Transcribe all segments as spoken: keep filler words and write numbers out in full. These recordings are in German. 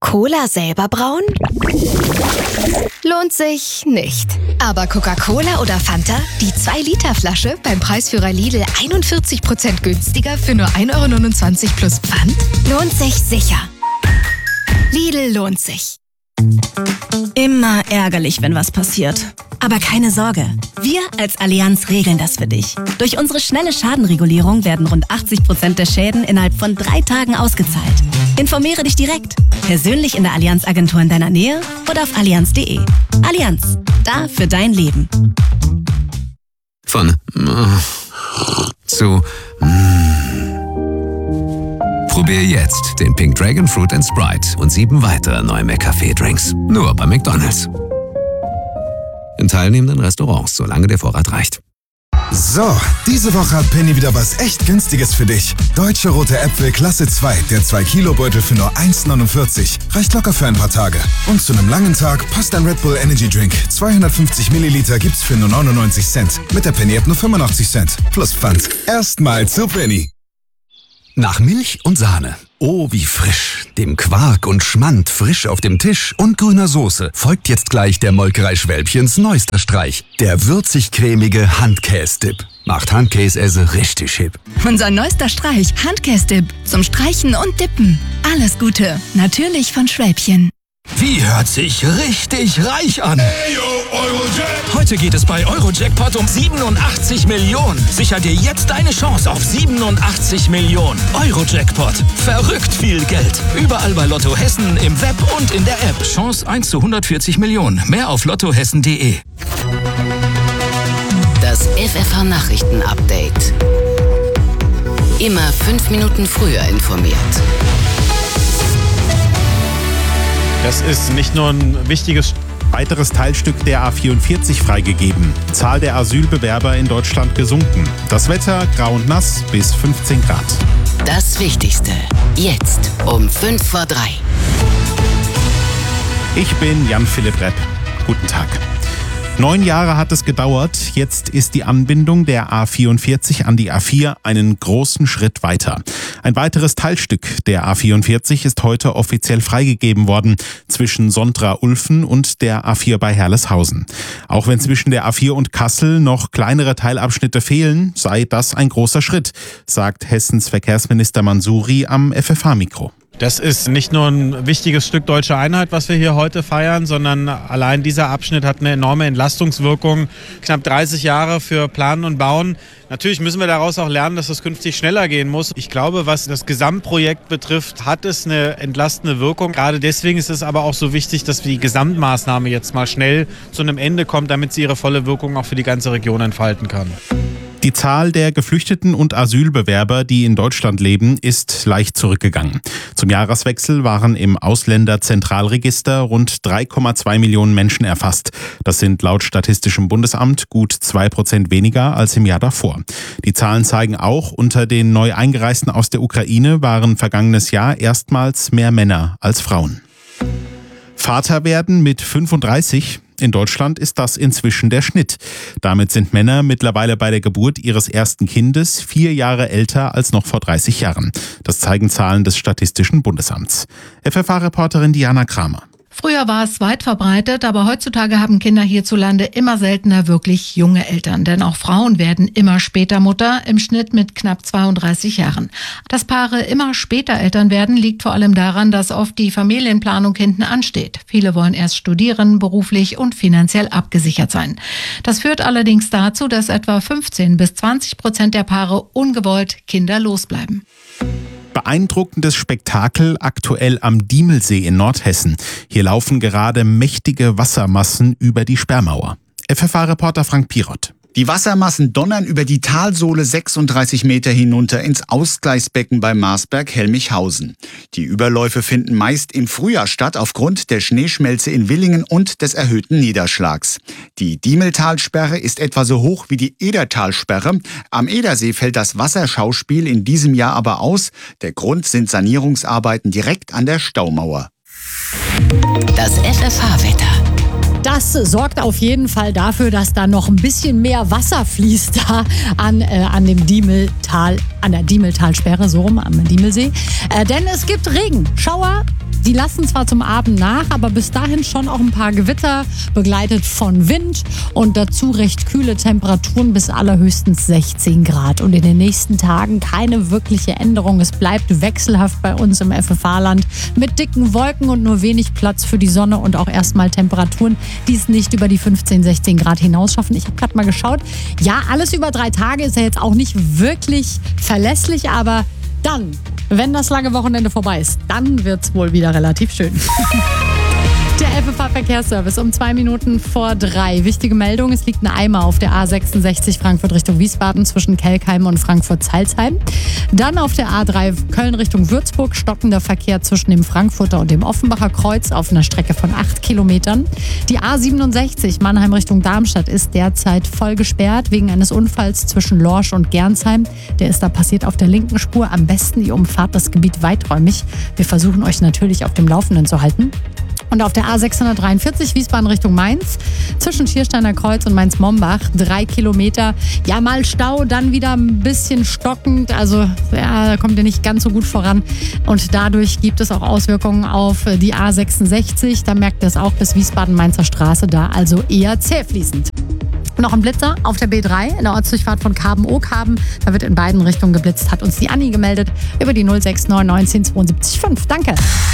Cola selber brauen? Lohnt sich nicht. Aber Coca-Cola oder Fanta? Die zwei Liter Flasche beim Preisführer Lidl einundvierzig Prozent günstiger für nur ein Euro neunundzwanzig plus Pfand? Lohnt sich sicher. Lidl lohnt sich. Immer ärgerlich, wenn was passiert. Aber keine Sorge, wir als Allianz regeln das für dich. Durch unsere schnelle Schadenregulierung werden rund achtzig Prozent der Schäden innerhalb von drei Tagen ausgezahlt. Informiere dich direkt, persönlich in der Allianz-Agentur in deiner Nähe oder auf allianz punkt de. Allianz, da für dein Leben. Von zu Probier jetzt den Pink Dragon Fruit and Sprite und sieben weitere neue McCafé-Drinks. Nur bei McDonald's. In teilnehmenden Restaurants, solange der Vorrat reicht. So, diese Woche hat Penny wieder was echt Günstiges für dich. Deutsche rote Äpfel Klasse zwei, der zwei Kilo Beutel für nur eins neunundvierzig. Reicht locker für ein paar Tage. Und zu einem langen Tag passt ein Red Bull Energy Drink. zweihundertfünfzig Milliliter gibt's für nur neunundneunzig Cent. Mit der Penny App nur fünfundachtzig Cent. Plus Pfand. Erstmal zu Penny. Nach Milch und Sahne. Oh, wie frisch. Dem Quark und Schmand frisch auf dem Tisch und grüner Soße folgt jetzt gleich der Molkerei Schwälbchens neuester Streich. Der würzig-cremige Handkäse-Dip. Macht Handkäse richtig hip. Unser neuester Streich, Handkäse-Dip. Zum Streichen und Dippen. Alles Gute. Natürlich von Schwälbchen. Wie hört sich richtig reich an? Hey, yo, Eurojackpot. Heute geht es bei Eurojackpot um siebenundachtzig Millionen. Sicher dir jetzt deine Chance auf siebenundachtzig Millionen. Eurojackpot. Verrückt viel Geld. Überall bei Lotto Hessen, im Web und in der App. Chance eins zu hundertvierzig Millionen. Mehr auf lottohessen punkt de. Das F F H-Nachrichten-Update. Immer fünf Minuten früher informiert. Das ist nicht nur ein wichtiges weiteres Teilstück der A vierundvierzig freigegeben. Zahl der Asylbewerber in Deutschland gesunken. Das Wetter grau und nass bis fünfzehn Grad. Das Wichtigste jetzt um fünf vor drei. Ich bin Jan-Philipp Repp. Guten Tag. Neun Jahre hat es gedauert. Jetzt ist die Anbindung der A vierundvierzig an die A vier einen großen Schritt weiter. Ein weiteres Teilstück der A vierundvierzig ist heute offiziell freigegeben worden zwischen Sondra-Ulfen und der A vier bei Herleshausen. Auch wenn zwischen der A vier und Kassel noch kleinere Teilabschnitte fehlen, sei das ein großer Schritt, sagt Hessens Verkehrsminister Mansouri am F F H-Mikro. Das ist nicht nur ein wichtiges Stück deutsche Einheit, was wir hier heute feiern, sondern allein dieser Abschnitt hat eine enorme Entlastungswirkung. Knapp dreißig Jahre für Planen und Bauen. Natürlich müssen wir daraus auch lernen, dass es künftig schneller gehen muss. Ich glaube, was das Gesamtprojekt betrifft, hat es eine entlastende Wirkung. Gerade deswegen ist es aber auch so wichtig, dass die Gesamtmaßnahme jetzt mal schnell zu einem Ende kommt, damit sie ihre volle Wirkung auch für die ganze Region entfalten kann. Die Zahl der Geflüchteten und Asylbewerber, die in Deutschland leben, ist leicht zurückgegangen. Zum Jahreswechsel waren im Ausländerzentralregister rund drei Komma zwei Millionen Menschen erfasst. Das sind laut Statistischem Bundesamt gut zwei Prozent weniger als im Jahr davor. Die Zahlen zeigen auch, unter den neu Eingereisten aus der Ukraine waren vergangenes Jahr erstmals mehr Männer als Frauen. Vater werden mit fünfunddreißig. In Deutschland ist das inzwischen der Schnitt. Damit sind Männer mittlerweile bei der Geburt ihres ersten Kindes vier Jahre älter als noch vor dreißig Jahren. Das zeigen Zahlen des Statistischen Bundesamts. F F H-Reporterin Diana Kramer. Früher war es weit verbreitet, aber heutzutage haben Kinder hierzulande immer seltener wirklich junge Eltern. Denn auch Frauen werden immer später Mutter, im Schnitt mit knapp zweiunddreißig Jahren. Dass Paare immer später Eltern werden, liegt vor allem daran, dass oft die Familienplanung hinten ansteht. Viele wollen erst studieren, beruflich und finanziell abgesichert sein. Das führt allerdings dazu, dass etwa fünfzehn bis zwanzig Prozent der Paare ungewollt kinderlos bleiben. Beeindruckendes Spektakel aktuell am Diemelsee in Nordhessen. Hier laufen gerade mächtige Wassermassen über die Sperrmauer. F F H-Reporter Frank Pirott. Die Wassermassen donnern über die Talsohle sechsunddreißig Meter hinunter ins Ausgleichsbecken bei Marsberg-Helmichhausen. Die Überläufe finden meist im Frühjahr statt aufgrund der Schneeschmelze in Willingen und des erhöhten Niederschlags. Die Diemeltalsperre ist etwa so hoch wie die Edertalsperre. Am Edersee fällt das Wasserschauspiel in diesem Jahr aber aus. Der Grund sind Sanierungsarbeiten direkt an der Staumauer. Das F F H-Wetter. Das sorgt auf jeden Fall dafür, dass da noch ein bisschen mehr Wasser fließt da an, äh, an dem Diemeltal, an der Diemeltalsperre, so rum, am Diemelsee. Äh, denn es gibt Regen, Schauer, Die lassen zwar zum Abend nach, aber bis dahin schon auch ein paar Gewitter, begleitet von Wind und dazu recht kühle Temperaturen bis allerhöchstens sechzehn Grad. Und in den nächsten Tagen keine wirkliche Änderung. Es bleibt wechselhaft bei uns im F F A-Land mit dicken Wolken und nur wenig Platz für die Sonne und auch erstmal Temperaturen, die es nicht über die fünfzehn, sechzehn Grad hinaus schaffen. Ich habe gerade mal geschaut. Ja, alles über drei Tage ist ja jetzt auch nicht wirklich verlässlich, aber dann, wenn das lange Wochenende vorbei ist, dann wird es wohl wieder relativ schön. Der F F A-Verkehrsservice um zwei Minuten vor drei. Wichtige Meldung, es liegt ein Eimer auf der A sechsundsechzig Frankfurt Richtung Wiesbaden zwischen Kelkheim und Frankfurt-Salzheim. Dann auf der A drei Köln Richtung Würzburg stockender Verkehr zwischen dem Frankfurter und dem Offenbacher Kreuz auf einer Strecke von acht Kilometern. Die A siebenundsechzig Mannheim Richtung Darmstadt ist derzeit voll gesperrt wegen eines Unfalls zwischen Lorsch und Gernsheim. Der ist da passiert auf der linken Spur. Am besten ihr umfahrt das Gebiet weiträumig. Wir versuchen euch natürlich auf dem Laufenden zu halten. Und auf der A sechshundertdreiundvierzig Wiesbaden Richtung Mainz zwischen Schiersteiner Kreuz und Mainz-Mombach drei Kilometer. Ja, mal Stau, dann wieder ein bisschen stockend. Also ja, da kommt ihr nicht ganz so gut voran. Und dadurch gibt es auch Auswirkungen auf die A sechsundsechzig. Da merkt ihr es auch bis Wiesbaden-Mainzer Straße, da also eher zähfließend. Noch ein Blitzer auf der B drei in der Ortsdurchfahrt von Karben-Okarben. Da wird in beiden Richtungen geblitzt, hat uns die Anni gemeldet über die null sechs neun neunzehn zweiundsiebzig fünf. Danke.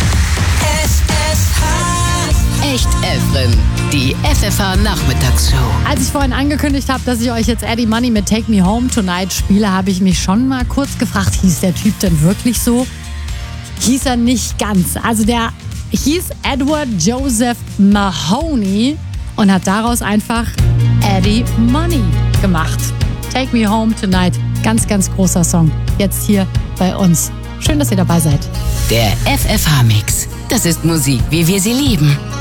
Echt Efren, die F F A-Nachmittagsshow. Als ich vorhin angekündigt habe, dass ich euch jetzt Eddie Money mit Take Me Home Tonight spiele, habe ich mich schon mal kurz gefragt, hieß der Typ denn wirklich so? Hieß er nicht ganz. Also der hieß Edward Joseph Mahoney und hat daraus einfach Eddie Money gemacht. Take Me Home Tonight, ganz, ganz großer Song. Jetzt hier bei uns. Schön, dass ihr dabei seid. Der F F H-Mix. Das ist Musik, wie wir sie lieben.